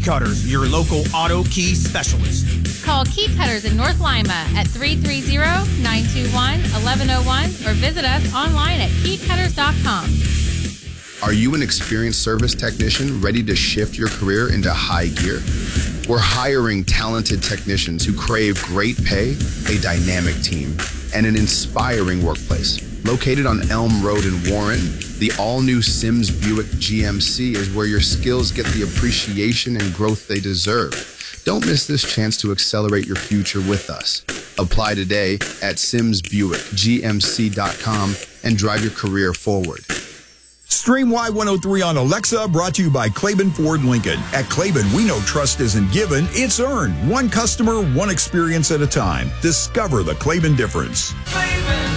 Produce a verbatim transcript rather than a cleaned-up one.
Cutters, your local auto key specialist. Call Key Cutters in North Lima at three three zero, nine two one, one one zero one or visit us online at key cutters dot com. Are you an experienced service technician ready to shift your career into high gear? We're hiring talented technicians who crave great pay, a dynamic team, and an inspiring workplace. Located on Elm Road in Warren, the all-new Sims Buick G M C is where your skills get the appreciation and growth they deserve. Don't miss this chance to accelerate your future with us. Apply today at sims buick g m c dot com and drive your career forward. Stream Y one oh three on Alexa, brought to you by Claiborne Ford Lincoln. At Claiborne, we know trust isn't given, it's earned. One customer, one experience at a time. Discover the Claiborne difference. Claiborne.